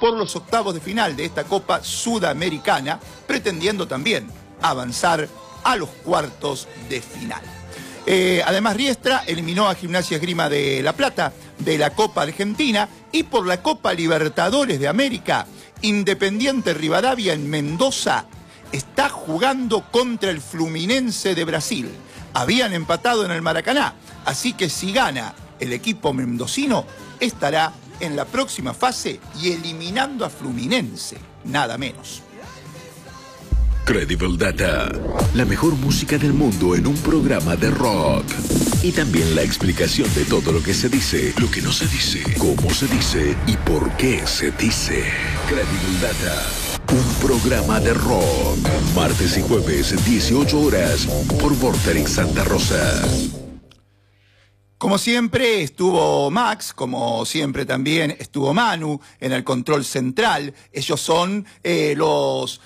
por los octavos de final de esta Copa Sudamericana, pretendiendo también avanzar a los cuartos de final. Además, Riestra eliminó a Gimnasia Esgrima de La Plata de la Copa Argentina, y por la Copa Libertadores de América, Independiente Rivadavia en Mendoza está jugando contra el Fluminense de Brasil. Habían empatado en el Maracaná, así que si gana el equipo mendocino, estará en la próxima fase y eliminando a Fluminense, nada menos. Credible Data, la mejor música del mundo en un programa de rock. Y también la explicación de todo lo que se dice, lo que no se dice, cómo se dice y por qué se dice. Credible Data, un programa de rock. Martes y jueves, 18 horas, por Vorterix Santa Rosa. Como siempre estuvo Max, como siempre también estuvo Manu en el control central. Ellos son los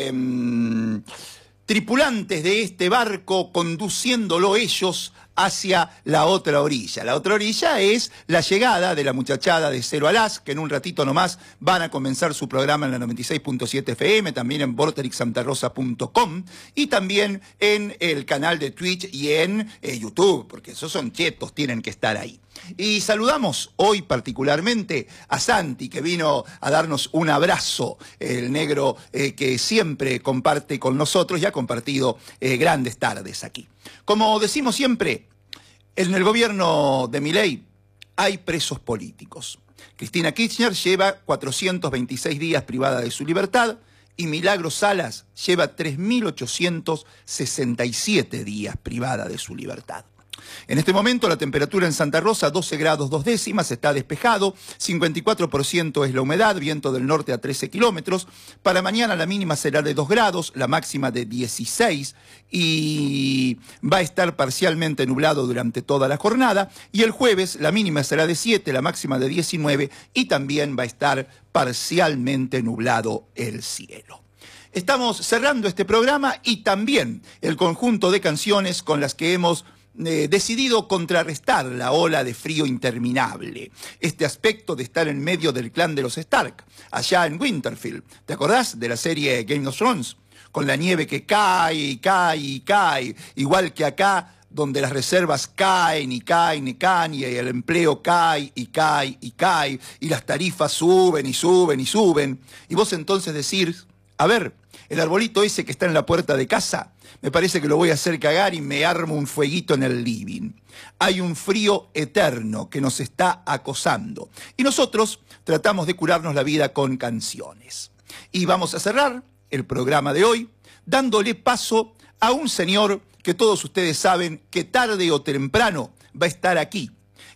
tripulantes de este barco, conduciéndolo ellos hacia la otra orilla. La otra orilla es la llegada de la muchachada de Cero a Las, que en un ratito nomás van a comenzar su programa en la 96.7 FM, también en vorterixsantarosa.com y también en el canal de Twitch y en YouTube, porque esos son chetos, tienen que estar ahí. Y saludamos hoy particularmente a Santi, que vino a darnos un abrazo, el negro que siempre comparte con nosotros y ha compartido grandes tardes aquí. Como decimos siempre, en el gobierno de Milei hay presos políticos. Cristina Kirchner lleva 426 días privada de su libertad y Milagros Salas lleva 3.867 días privada de su libertad. En este momento la temperatura en Santa Rosa, 12 grados 2 décimas, está despejado, 54% es la humedad, viento del norte a 13 kilómetros. Para mañana la mínima será de 2 grados, la máxima de 16 y va a estar parcialmente nublado durante toda la jornada. Y el jueves la mínima será de 7, la máxima de 19 y también va a estar parcialmente nublado el cielo. Estamos cerrando este programa y también el conjunto de canciones con las que hemos decidido contrarrestar la ola de frío interminable. Este aspecto de estar en medio del clan de los Stark, allá en Winterfell. ¿Te acordás de la serie Game of Thrones? Con la nieve que cae y cae y cae, igual que acá, donde las reservas caen y caen y caen, y el empleo cae y cae y cae, y las tarifas suben y suben y suben. Y vos entonces decís, a ver, el arbolito ese que está en la puerta de casa, me parece que lo voy a hacer cagar y me armo un fueguito en el living. Hay un frío eterno que nos está acosando. Y nosotros tratamos de curarnos la vida con canciones. Y vamos a cerrar el programa de hoy dándole paso a un señor que todos ustedes saben que tarde o temprano va a estar aquí.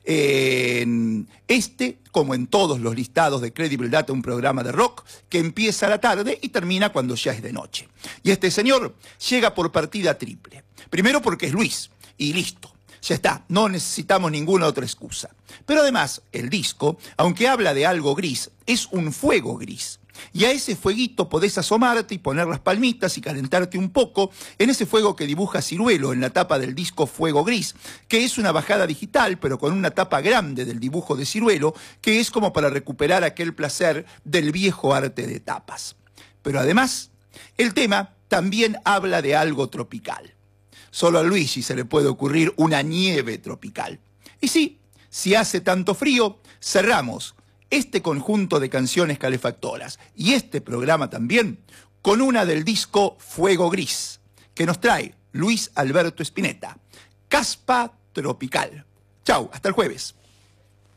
En este, como en todos los listados de Credible Data, un programa de rock que empieza a la tarde y termina cuando ya es de noche. Y este señor llega por partida triple. Primero porque es Luis, y listo, ya está, no necesitamos ninguna otra excusa. Pero además, el disco, aunque habla de algo gris, es un fuego gris. Y a ese fueguito podés asomarte y poner las palmitas y calentarte un poco en ese fuego que dibuja Ciruelo en la tapa del disco Fuego Gris, que es una bajada digital, pero con una tapa grande del dibujo de Ciruelo, que es como para recuperar aquel placer del viejo arte de tapas. Pero además, el tema también habla de algo tropical. Solo a Luigi se le puede ocurrir una nieve tropical. Y sí, si hace tanto frío, cerramos este conjunto de canciones calefactoras y este programa también con una del disco Fuego Gris, que nos trae Luis Alberto Spinetta, Caspa Tropical. Chau, hasta el jueves.